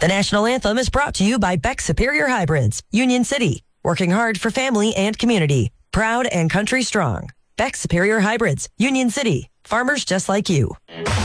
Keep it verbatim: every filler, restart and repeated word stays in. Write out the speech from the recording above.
The national anthem is brought to you by Beck Superior Hybrids, Union City, working hard for family and community. Proud and country strong. Beck Superior Hybrids, Union City, farmers just like you.